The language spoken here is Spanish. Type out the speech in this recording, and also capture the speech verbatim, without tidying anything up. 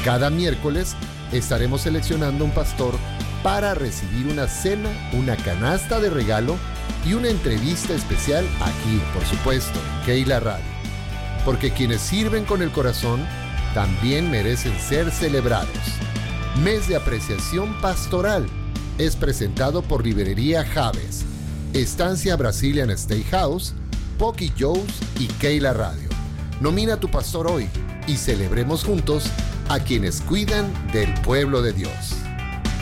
Cada miércoles estaremos seleccionando un pastor para recibir una cena, una canasta de regalo y una entrevista especial aquí, por supuesto, en Keila Radio. Porque quienes sirven con el corazón también merecen ser celebrados. Mes de Apreciación Pastoral es presentado por Librería Javes, Estancia Brazilian Steakhouse, Pocky Joe's y Keila Radio. Nomina a tu pastor hoy y celebremos juntos a quienes cuidan del pueblo de Dios.